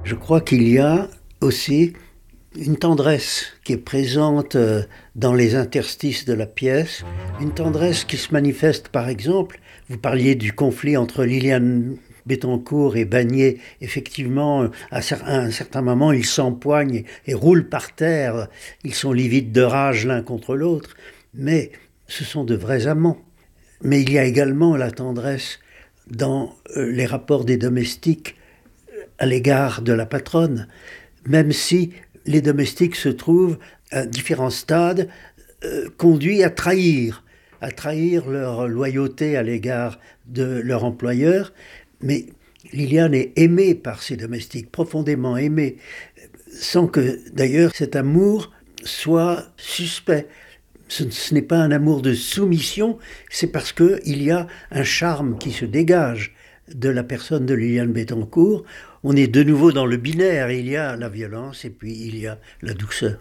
Je crois qu'il y a aussi une tendresse qui est présente dans les interstices de la pièce, une tendresse qui se manifeste par exemple, vous parliez du conflit entre Liliane Bettencourt et Bagné, effectivement, à un certain moment, ils s'empoignent et roulent par terre, ils sont livides de rage l'un contre l'autre, mais ce sont de vrais amants. Mais il y a également la tendresse dans les rapports des domestiques à l'égard de la patronne, même si les domestiques se trouvent à différents stades conduits à trahir leur loyauté à l'égard de leur employeur. Mais Liliane est aimée par ses domestiques, profondément aimée, sans que d'ailleurs cet amour soit suspect. Ce n'est pas un amour de soumission, c'est parce qu'il y a un charme qui se dégage de la personne de Liliane Bettencourt. On est de nouveau dans le binaire, il y a la violence et puis il y a la douceur.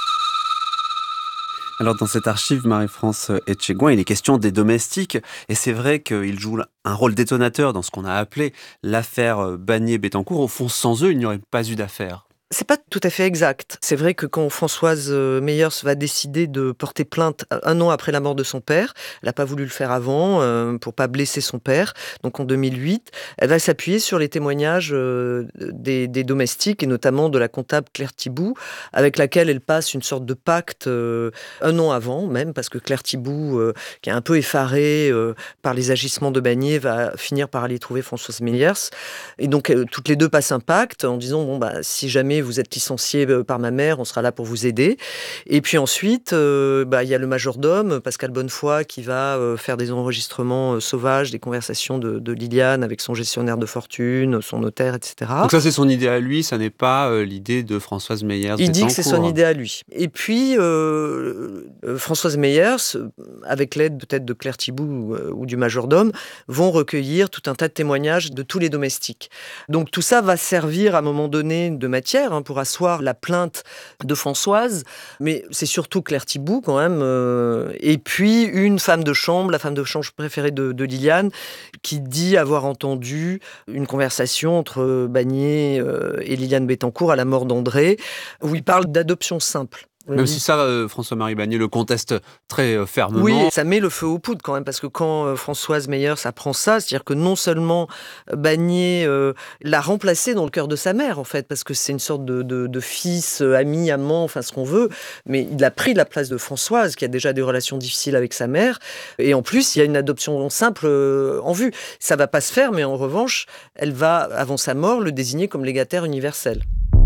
Alors dans cette archive, Marie-France Etchegouin, il est question des domestiques, et c'est vrai qu'il joue un rôle détonateur dans ce qu'on a appelé l'affaire Bagné-Bettencourt. Au fond, sans eux, il n'y aurait pas eu d'affaire. C'est pas tout à fait exact. C'est vrai que quand Françoise Meyers va décider de porter plainte 1 an après la mort de son père, elle n'a pas voulu le faire avant pour pas blesser son père. Donc en 2008, elle va s'appuyer sur les témoignages des domestiques et notamment de la comptable Claire Thiboux, avec laquelle elle passe une sorte de pacte 1 an avant même, parce que Claire Thiboux, qui est un peu effarée par les agissements de Bagné, va finir par aller trouver Françoise Meyers. Et donc toutes les deux passent un pacte en disant si jamais vous êtes licencié par ma mère, on sera là pour vous aider. Et puis ensuite, il y a le majordome, Pascal Bonnefoy, qui va faire des enregistrements sauvages, des conversations de Liliane avec son gestionnaire de fortune, son notaire, etc. Donc ça, c'est son idée à lui, ça n'est pas l'idée de Françoise Meyers. Il dit que c'est son idée à lui. Et puis, Françoise Meyers, avec l'aide peut-être de Claire Thiboux ou du majordome, vont recueillir tout un tas de témoignages de tous les domestiques. Donc tout ça va servir à un moment donné de matière pour asseoir la plainte de Françoise, mais c'est surtout Claire Thiboux quand même, et puis une femme de chambre, la femme de chambre préférée de Liliane, qui dit avoir entendu une conversation entre Bagné et Liliane Bettencourt à la mort d'André, où il parle d'adoption simple. Même si ça, François-Marie Bagné le conteste très fermement. Oui, ça met le feu aux poudres quand même, parce que quand Françoise Meyers apprend ça, c'est-à-dire que non seulement Bagné l'a remplacé dans le cœur de sa mère, en fait, parce que c'est une sorte de fils, ami, amant, enfin ce qu'on veut, mais il a pris la place de Françoise, qui a déjà des relations difficiles avec sa mère, et en plus, il y a une adoption simple en vue. Ça va pas se faire, mais en revanche, elle va, avant sa mort, le désigner comme légataire universel.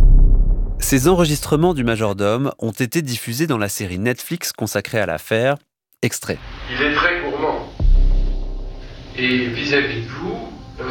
Ces enregistrements du majordome ont été diffusés dans la série Netflix consacrée à l'affaire. Extrait. Il est très gourmand. Et vis-à-vis de vous,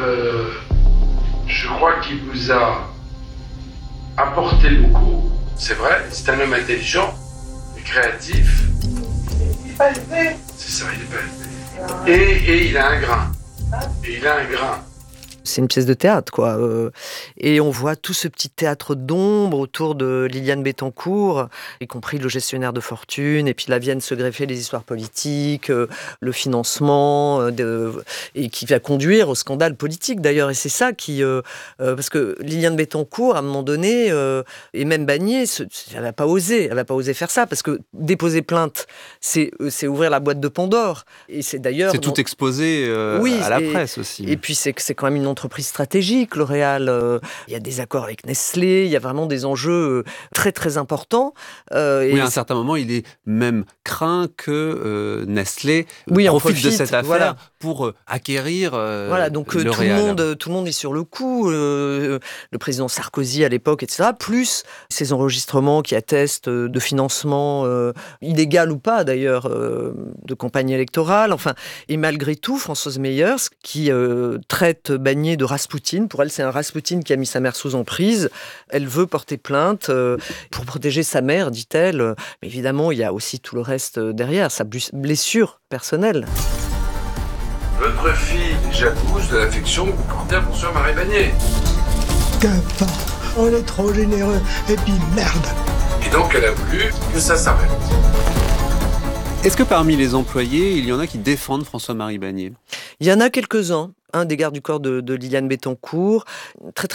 je crois qu'il vous a apporté beaucoup. C'est vrai, c'est un homme intelligent et créatif. Il n'est pas élevé. C'est ça, il n'est pas élevé. Et il a un grain. Et il a un grain. C'est une pièce de théâtre, quoi. Et on voit tout ce petit théâtre d'ombre autour de Liliane Bettencourt, y compris le gestionnaire de fortune, et puis là viennent se greffer les histoires politiques, le financement, et qui va conduire au scandale politique, d'ailleurs. Et c'est ça qui... parce que Liliane Bettencourt, à un moment donné, et même Bagné, elle va pas oser faire ça, parce que déposer plainte, c'est ouvrir la boîte de Pandore. Et c'est d'ailleurs... C'est tout exposé à la presse aussi. Et puis c'est quand même une entreprise stratégique, L'Oréal. Il y a des accords avec Nestlé, il y a vraiment des enjeux très très importants. Oui, à un certain moment, il est même craint que Nestlé profite de cette affaire pour acquérir donc L'Oréal. Tout le monde est sur le coup. Le président Sarkozy à l'époque, etc. Plus ces enregistrements qui attestent de financement illégal ou pas d'ailleurs de campagne électorale. Enfin, et malgré tout, Françoise Meyers, qui traite Bagné de Raspoutine, pour elle c'est un Raspoutine qui a mis sa mère sous emprise, elle veut porter plainte pour protéger sa mère, dit-elle. Mais évidemment, il y a aussi tout le reste derrière, sa blessure personnelle. Votre fille est jalouse de l'affection que vous portez à François-Marie Bagné. Qu'importe, on est trop généreux, et puis merde. Et donc elle a voulu que ça s'arrête. Est-ce que parmi les employés, il y en a qui défendent François-Marie Bagné ? Il y en a quelques-uns. Un des gardes du corps de Liliane Bettencourt, très